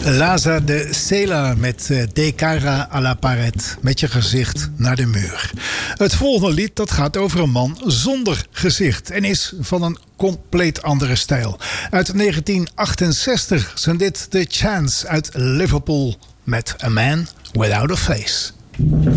Laza de Sela met De cara a la pared. Met je gezicht naar de muur. Het volgende lied dat gaat over een man zonder gezicht. En is van een compleet andere stijl. Uit 1968 zijn dit The Chance uit Liverpool. Met A Man Without a Face.